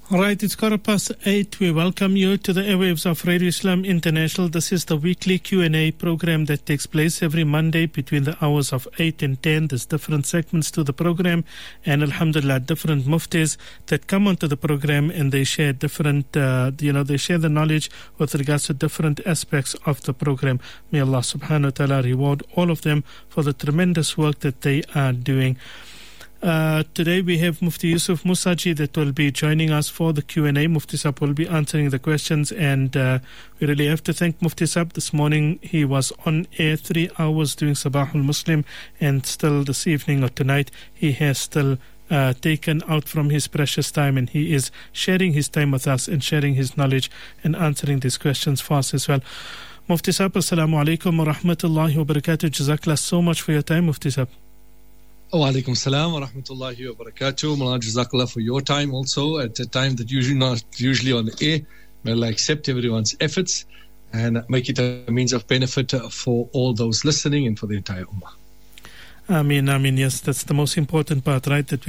Right, it's 8:15. We welcome you to the airwaves of Radio Islam International. This is the weekly Q&A program that takes place every Monday between the hours of 8 and 10. There's different segments to the program, and alhamdulillah, different muftis that come onto the program, and they share different, they share the knowledge with regards to different aspects of the program. May Allah subhanahu wa ta'ala reward all of them for the tremendous work that they are doing. Today we have Mufti Yusuf Musaji that will be joining us for the Q&A. Mufti Sahib will be answering the questions, and we really have to thank Mufti Sahib. This morning he was on air 3 hours doing Sabahul Muslim, and still this evening or tonight he has still taken out from his precious time, and he is sharing his time with us and sharing his knowledge and answering these questions for us as well. Mufti Sahib, assalamu alaikum wa rahmatullahi wa barakatuh. Jazakallah so much for your time, Mufti Sahib. Wa alaikum salam wa rahmatullahi wa barakatuh. Mullah, jazakallah for your time also at a time that usually not usually on the air. May Allah accept everyone's efforts and make it a means of benefit for all those listening and for the entire ummah. Ameen, ameen. Yes, that's the most important part, right? That